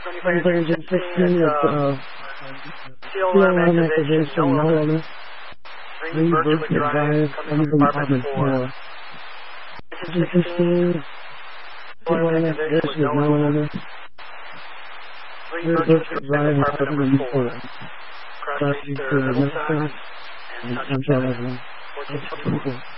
Engine 16 of CLM activation, no limit. Reverse advise coming from Department 4. Engine 16, CLM activation, no limit. Reverse advise coming from 4. Crossing to Minnesota and Central Avenue.